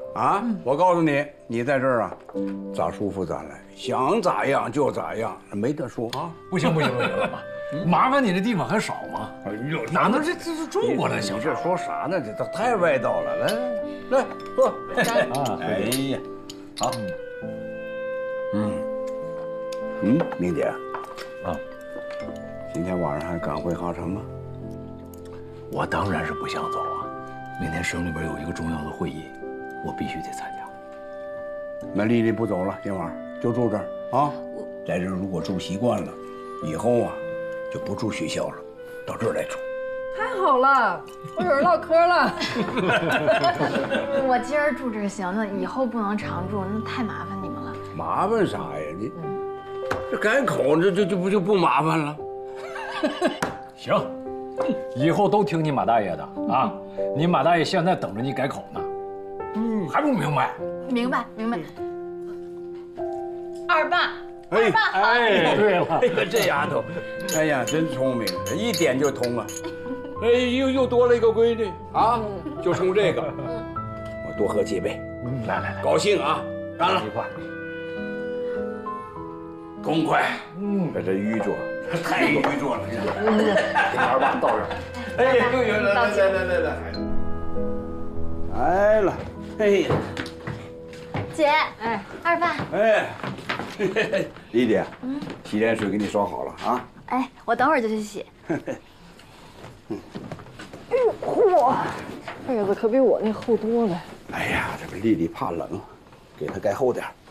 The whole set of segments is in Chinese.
啊，我告诉你，你在这儿啊，咋舒服咋来，想咋样就咋样，没得说啊。 不行，老妈，麻烦你的地方还少吗？ 哎呦， 哪能这是中国的小你这说啥呢？这太歪道了。来坐。 啊！ 哎呀，好。明姐。 啊， 今天晚上还赶回哈城吗？ 我当然是不想走啊！明天省里边有一个重要的会议，我必须得参加。 那丽丽不走了，今晚就住这儿啊。在这儿如果住习惯了，以后啊就不住学校了，到这儿来住。 太好了，我有人唠嗑了。 我今儿住这儿行，那以后不能常住，那太麻烦你们了。 麻烦啥呀？你这改口，这不麻烦了？ 行，以后都听你马大爷的啊！你马大爷现在等着你改口呢，还不明白？ 明白。二爸， 哎， 对了， 哎呀，这丫头，哎呀，真聪明，一点就通了。哎，又多了一个闺女啊，就冲这个，我多喝几杯。 来， 高兴啊！干了， 一块。 痛快。这愚拙，太愚拙了。 给二爸倒上。 哎呀，来了，哎呀， 姐，哎，二爸， 哎，丽丽，洗脸水给你烧好了啊。 哎，我等会儿就去洗。 嚯，被子可比我那厚多了。 哎呀，这个丽丽怕冷，给她盖厚点儿。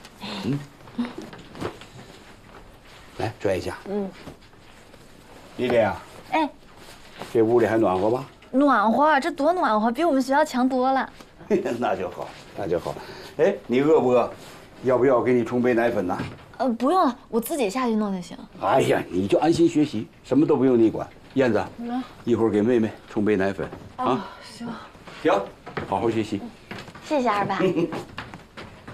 来拽一下。丽丽啊， 哎， 这屋里还暖和吧？ 暖和，这多暖和，比我们学校强多了。 那就好，那就好。哎，你饿不饿？要不要给你冲杯奶粉呢？ 不用了，我自己下去弄就行。 哎呀，你就安心学习，什么都不用你管。燕子，一会儿给妹妹冲杯奶粉啊。 行， 行，好好学习。 谢谢二爸。